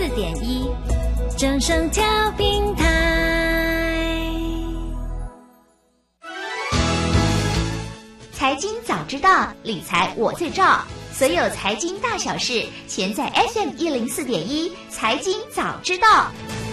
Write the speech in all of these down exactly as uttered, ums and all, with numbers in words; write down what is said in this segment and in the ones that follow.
四点一，正声调频台。 财经早知道，理财我最照。所有财经大小事，全在 F M 一零四点一财经早知道。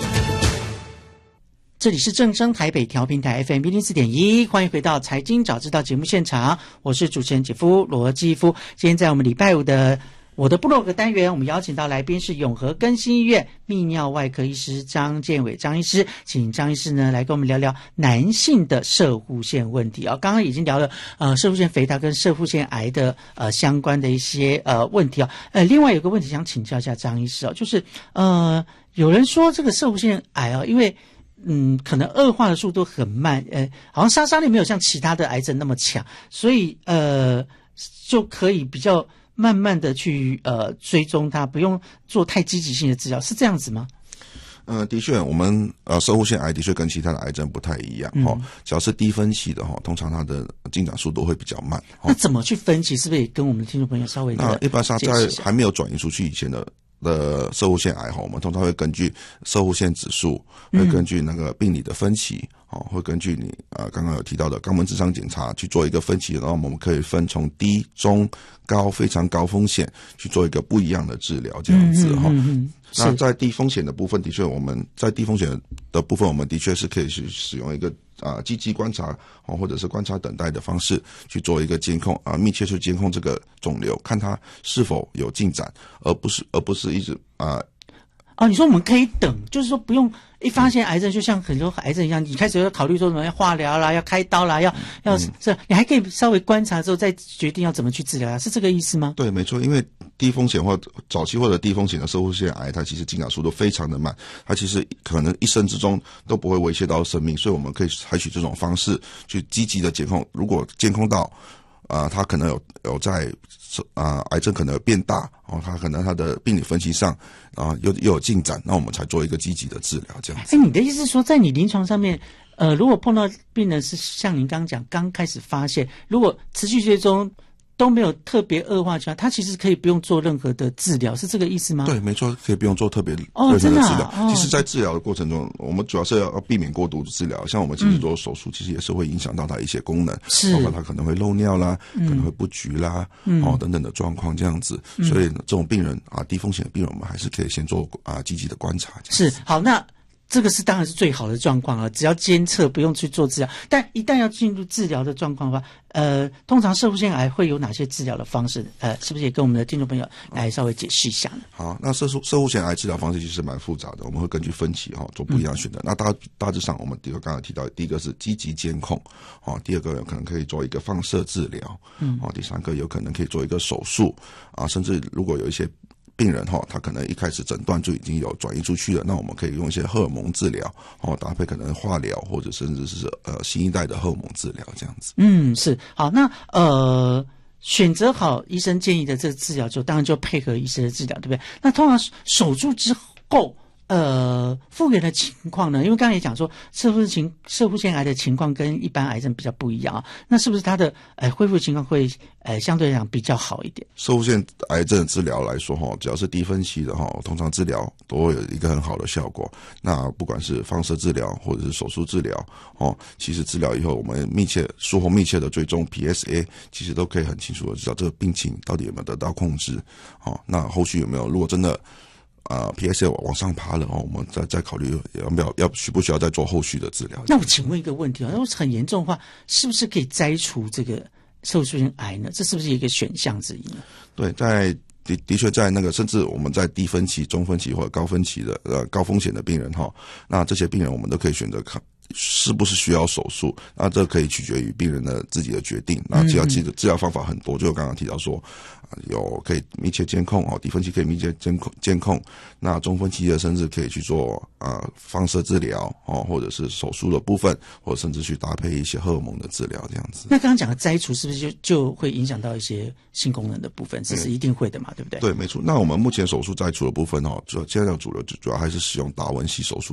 这里是正声台北调频台 F M 一零四点一，欢迎回到财经早知道节目现场，我是主持人姐夫罗基夫。今天在我们礼拜五的我的部落格单元，我们邀请到来宾是永和更新医院泌尿外科医师张建伟张医师，请张医师呢来跟我们聊聊男性的攝護腺问题啊、哦。刚刚已经聊了呃攝護腺肥大跟攝護腺癌的呃相关的一些呃问题啊、哦。呃，另外有个问题想请教一下张医师哦，就是呃有人说这个攝護腺癌啊、哦，因为嗯，可能恶化的速度很慢，呃，好像杀伤力没有像其他的癌症那么强，所以呃就可以比较慢慢的去呃追踪它，不用做太积极性的治疗，是这样子吗？ 呃，的确，我们呃攝護腺癌的确跟其他的癌症不太一样哈、嗯，只要是低分期的哈，通常它的进展速度会比较慢。 那怎么去分期？是不是也跟我们的听众朋友稍微的？ 那一般上在还没有转移出去以前的的攝護腺癌哈，我们通常会根据攝護腺指数，会根据那个病理的分期。哦，会根据你呃刚刚有提到的肛门直肠检查去做一个分期，然后我们可以分从低、中、高、非常高风险去做一个不一样的治疗，这样子哈、嗯嗯嗯。那在低风险的部分，的确我们在低风险的部分，我们的确是可以去使用一个啊积极观察哦，或者是观察等待的方式去做一个监控啊，密切去监控这个肿瘤，看它是否有进展，而不是而不是一直啊。 哦，你说我们可以等，就是说不用一发现癌症，就像很多癌症一样，你开始要考虑说什么要化疗啦，要开刀啦，要要是、嗯、你还可以稍微观察之后再决定要怎么去治疗啊，是这个意思吗？ 对，没错，因为低风险或早期或者低风险的攝護腺癌，它其实进展速度非常的慢，它其实可能一生之中都不会威胁到生命，所以我们可以采取这种方式去积极的监控，如果监控到啊、呃，它可能有有在啊、呃，癌症可能有变大哦，它可能它的病理分析上啊、呃、又又有进展，那我们才做一个积极的治疗，这样子。 哎，你的意思是说，在你临床上面，呃，如果碰到病人是像您刚刚讲，刚开始发现，如果持续追踪都没有特别恶化，他其实可以不用做任何的治疗，是这个意思吗？ 对，没错，可以不用做特别任何的治疗。 哦啊哦、 其实，在治疗的过程中，我们主要是要避免过度治疗。像我们其实做手术，其实也是会影响到它一些功能， 是包括它可能会漏尿啦，嗯、可能会不橘啦，嗯、哦等等的状况这样子。嗯、所以这种病人啊，低风险的病人，我们还是可以先做啊积极的观察。 是好，那。这个是当然是最好的状况了，只要监测不用去做治疗。但一旦要进入治疗的状况的话，呃，通常攝護腺癌会有哪些治疗的方式？呃，是不是也跟我们的听众朋友来稍微解释一下呢？ 好，那攝攝護腺癌治疗方式其实蛮复杂的，我们会根据分期哈、哦、做不一样的选择。嗯、那大大致上，我们第一个刚才提到，第一个是积极监控，哦，第二个有可能可以做一个放射治疗，嗯，哦，第三个有可能可以做一个手术啊，甚至如果有一些病人哈，他可能一开始诊断就已经有转移出去了，那我们可以用一些荷尔蒙治疗，哦，搭配可能化疗或者甚至是呃新一代的荷尔蒙治疗这样子。 嗯，是好，那呃选择好医生建议的这个治疗之后，当然就配合医生的治疗，对不对？那通常手术之后。呃，复原的情况呢？因为刚才也讲说，攝護情攝護腺癌的情况跟一般癌症比较不一样啊。那是不是它的呃恢复情况会呃相对来讲比较好一点？ 攝護腺癌症的治疗来说哈，只要是低分期的哈，通常治疗都会有一个很好的效果。那不管是放射治疗或者是手术治疗哦，其实治疗以后我们密切术后密切的追踪 P S A， 其实都可以很清楚的知道这个病情到底有没有得到控制。哦，那后续有没有如果真的啊、呃、，P S A 往上爬了哦，我们再再考虑要不要要需不需要再做后续的治疗。 那我请问一个问题啊，如果是很严重的话，是不是可以摘除这个攝護腺癌呢？这是不是一个选项之一呢？ 对，在的的确在那个，甚至我们在低分期、中分期或者高分期的呃高风险的病人哈，那这些病人我们都可以选择看是不是需要手术，那这可以取决于病人的自己的决定。那只要记得治疗方法很多，就我刚刚提到说，有可以密切监控哦，低分期可以密切监控监控，那中分期的甚至可以去做呃放射治疗哦，或者是手术的部分，或者甚至去搭配一些荷尔蒙的治疗这样子。 那刚刚讲的摘除是不是就就会影响到一些性功能的部分？这是一定会的嘛，嗯、对不对？ 对，没错。那我们目前手术摘除的部分哦，主现在的主流主要还是使用达文西手术